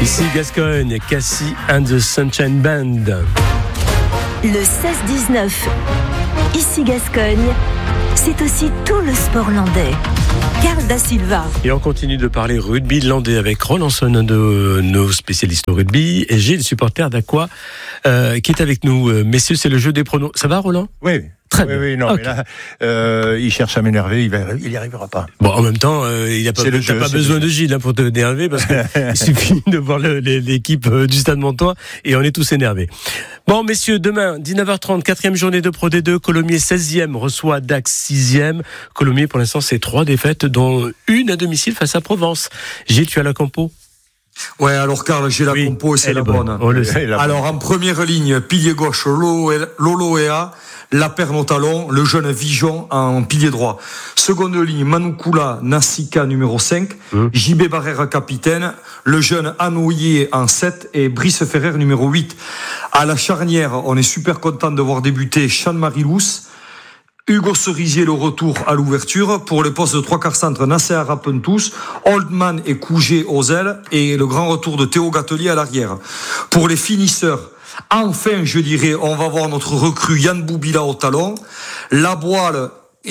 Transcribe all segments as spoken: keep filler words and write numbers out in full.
Ici Gascogne, Cassie and the Sunshine Band. Le seize dix-neuf, ici Gascogne, c'est aussi tout le sport landais. Carl Da Silva. Et on continue de parler rugby landais avec Roland Son, un de nos spécialistes au rugby, et Gilles, supporter d'Aqua, euh, qui est avec nous. Messieurs, c'est le jeu des pronos. Ça va, Roland ? Oui. Très oui, bien. oui, non, okay. mais là, euh, il cherche à m'énerver, il va, il y arrivera pas. Bon, en même temps, euh, il n'y a pas, t'as jeu, pas besoin de Gilles hein, pour te énerver, parce qu'il suffit de voir le, l'équipe du Stade Montois et on est tous énervés. Bon, messieurs, demain, dix-neuf heures trente, quatrième journée de Pro D deux, Colomiers seizième reçoit Dax sixième. Colomiers, pour l'instant, c'est trois défaites, dont une à domicile face à Provence. Gilles, tu as la compo ? Ouais, alors Carl, j'ai la oui, compo et c'est la bonne. bonne. On le sait. Alors en première ligne, pilier gauche, Lolo Ea, la perne au talon, le jeune Vigeon en pilier droit. Seconde ligne, Manoukoula, Nassika numéro cinq, mmh. J B Barrère capitaine, le jeune Anoyer en sept et Brice Ferrer numéro huit. À la charnière, on est super content de voir débuter Sean-Marie Lous, Hugo Cerisier le retour à l'ouverture. Pour les postes de trois quarts centre, Nasser Rapentous, Oldman et Couget aux ailes et le grand retour de Théo Gatelier à l'arrière. Pour les finisseurs, enfin je dirais, on va voir notre recrue Yann Boubila au talon, Laboile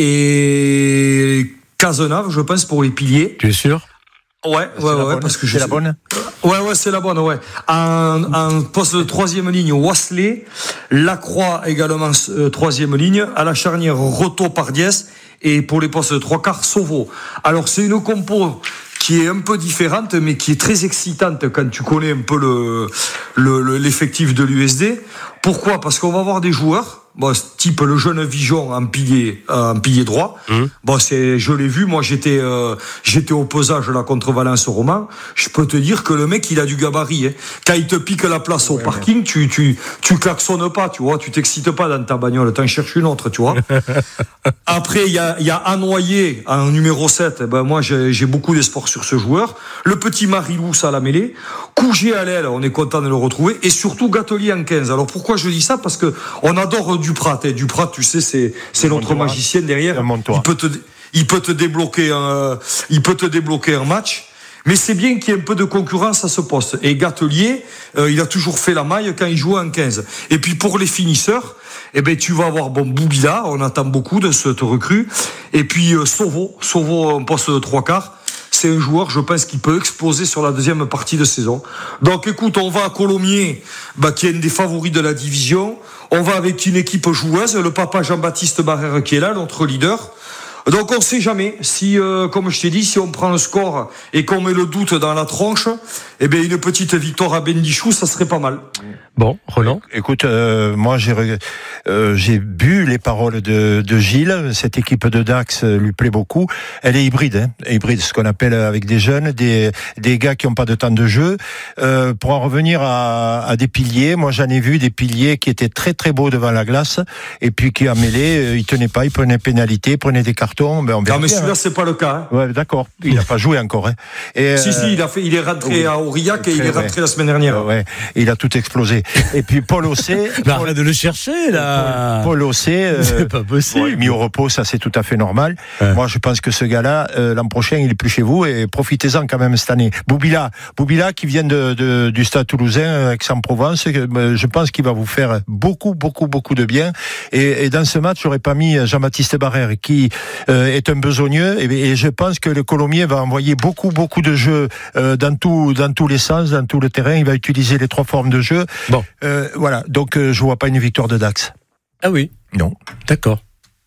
et Cazenave, je pense, pour les piliers. Tu es sûr ? Ouais, ouais, ouais, ouais parce que c'est la bonne. Ouais, ouais, c'est la bonne, ouais. En, en poste de troisième ligne, Wasley, Lacroix également euh, troisième ligne, à la charnière Roto Pardiès et pour les postes de trois quarts, Sauvo. Alors c'est une compo qui est un peu différente, mais qui est très excitante quand tu connais un peu le, le, le l'effectif de l'U S D. Pourquoi ? Parce qu'on va avoir des joueurs. Bon, type le jeune Vigeon en pilier, euh, en pilier droit. Mmh. Bon, c'est, je l'ai vu. Moi, j'étais, euh, j'étais au pesage là contre Valence Roman. Je peux te dire que le mec, il a du gabarit. Hein. Quand il te pique la place au ouais, parking, ouais. tu, tu, tu klaxonnes pas, tu vois. Tu t'excites pas dans ta bagnole. T'en cherches une autre, tu vois. Après, il y a, il y a Anoyer en numéro sept. Ben, moi, j'ai, j'ai beaucoup d'espoir sur ce joueur. Le petit Marilous à la mêlée. Couget à l'aile, on est content de le retrouver. Et surtout, Gatelier en quinze. Alors, pourquoi je dis ça? Parce que on adore Duprat, et Duprat, tu sais, c'est c'est le notre magicien derrière. Il peut te il peut te débloquer un il peut te débloquer un match. Mais c'est bien qu'il y ait un peu de concurrence à ce poste. Et Gatelier, euh, il a toujours fait la maille quand il jouait en quinze. Et puis pour les finisseurs, eh ben tu vas avoir bon Boubila, on attend beaucoup de cette recrue. Et puis euh, Sauvo, Sauvo en poste de trois quarts. C'est un joueur, je pense, qui peut exploser sur la deuxième partie de saison. Donc, écoute, on va à Colomiers, bah, qui est un des favoris de la division. On va avec une équipe joueuse, le papa Jean-Baptiste Barrère qui est là, notre leader. Donc, on ne sait jamais si, euh, comme je t'ai dit, si on prend le score et qu'on met le doute dans la tronche, eh bien, une petite victoire à Bendichou, ça serait pas mal. Bon, Roland. Écoute, euh, moi, j'ai, euh, j'ai bu les paroles de, de Gilles. Cette équipe de Dax lui plaît beaucoup. Elle est hybride, hein. Hybride, ce qu'on appelle avec des jeunes, des, des gars qui n'ont pas de temps de jeu. Euh, pour en revenir à, à des piliers, moi, j'en ai vu des piliers qui étaient très, très beaux devant la glace, et puis qui, en mêlée, ils tenaient pas, ils prenaient pénalité, ils prenaient des cartons. Ben on non, mais celui-là, c'est pas le cas, hein. Ouais, d'accord. Il n'a pas joué encore, hein. Et si, euh, si, il a fait, il est rentré oui. à Aurillac et il est rentré ouais. la semaine dernière. Ouais, il a tout explosé. Et puis Paul Ossé. Bah, arrête de le chercher, là. Paul, Paul Ossé. Euh, c'est pas possible. Ouais, mis au repos, ça c'est tout à fait normal. Ouais. Moi, je pense que ce gars-là, euh, l'an prochain, il est plus chez vous et profitez-en quand même cette année. Boubila, Boubila qui vient de, de, du Stade Toulousain, Aix-en-Provence, euh, je pense qu'il va vous faire beaucoup, beaucoup, beaucoup de bien. Et, et dans ce match, j'aurais pas mis Jean-Baptiste Barrère qui euh, est un besogneux et, et je pense que le Colomiers va envoyer beaucoup, beaucoup de jeux euh, dans tout, dans tous les sens, dans tout le terrain. Il va utiliser les trois formes de jeu. Bon. Euh, voilà. Donc, euh, je vois pas une victoire de Dax. Ah oui. Non. D'accord.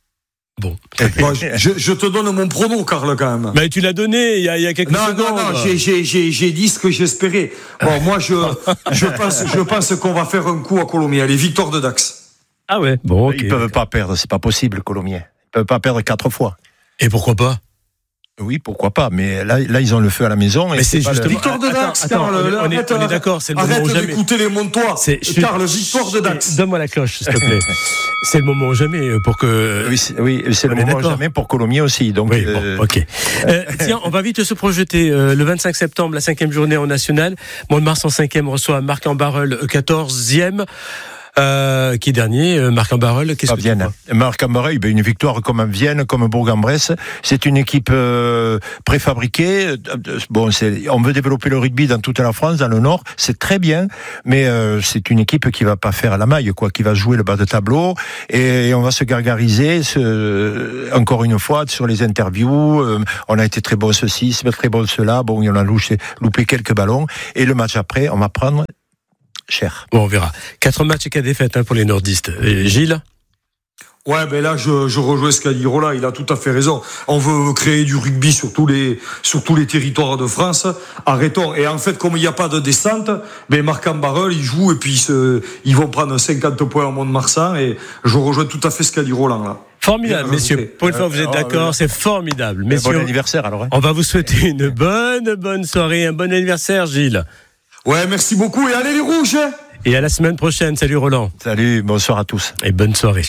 Bon. Bon je, je te donne mon pronom, Carl, quand même. Mais tu l'as donné il y a, il y a quelques non, secondes. Non, non, non, j'ai, j'ai, j'ai, j'ai dit ce que j'espérais. Bon, moi, je, je pense, je pense qu'on va faire un coup à Colomiers. Allez, victoire de Dax. Ah ouais. Bon, okay. Ils peuvent pas perdre, c'est pas possible, Colomiers. Ils peuvent pas perdre quatre fois. Et pourquoi pas? Oui, pourquoi pas, mais là, là, ils ont le feu à la maison. Mais et c'est, c'est justement. Le... Victoire de Dax, attends, Carl. Attends, on, est, on est d'accord, c'est le moment où jamais. Arrête d'écouter les Montois. C'est, Carl, victoire de Dax. Donne-moi la cloche, s'il te plaît. C'est le moment ou jamais pour que. Oui, c'est, oui, c'est le moment ou jamais pour Colomiers aussi. Donc, oui, euh... bon, ok. Euh, tiens, on va vite se projeter. Euh, le vingt-cinq septembre, la cinquième journée en national. Mont-de-Marsan en cinquième reçoit Marc-en-Barœul quatorzième. Euh, qui est dernier, euh, Marc-en-Barœul, qu'est-ce à que Vienne. tu crois? Marc-en-Barœul, ben une victoire comme Vienne, comme Bourg-en-Bresse. C'est une équipe euh, préfabriquée. Bon, c'est, on veut développer le rugby dans toute la France, dans le Nord, c'est très bien, mais euh, c'est une équipe qui va pas faire la maille, quoi, qui va jouer le bas de tableau, et, et on va se gargariser, ce, encore une fois, sur les interviews. Euh, on a été très bon ceci, très bon cela. Bon, il y en a loupé, loupé quelques ballons, et le match après, on va prendre cher. Bon, on verra. Quatre matchs et quatre défaites hein, pour les nordistes. Et Gilles? Ouais, ben là, je, je rejoins ce qu'a dit Roland, il a tout à fait raison. On veut créer du rugby sur tous les, sur tous les territoires de France. Arrêtons. Et en fait, comme il n'y a pas de descente, ben Marc-en-Barœul, ils jouent et puis ils, se, ils vont prendre cinquante points au Mont-de-Marsan, et je rejoins tout à fait ce qu'a dit Roland, là. Formidable, messieurs. Pour une fois, vous êtes d'accord, c'est formidable. Messieurs, bon anniversaire, alors. Hein. On va vous souhaiter une bonne, bonne soirée, un bon anniversaire, Gilles. Ouais, merci beaucoup, et allez les rouges! Et à la semaine prochaine. Salut Roland. Salut, bonsoir à tous. Et bonne soirée.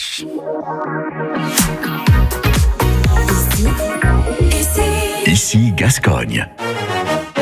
Ici Gascogne.